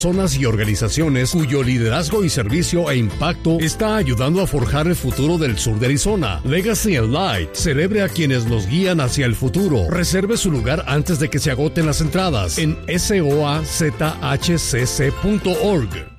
Personas y organizaciones cuyo liderazgo y servicio e impacto está ayudando a forjar el futuro del sur de Arizona. Legacy and Light celebre a quienes nos guían hacia el futuro. Reserve su lugar antes de que se agoten las entradas en soazhcc.org.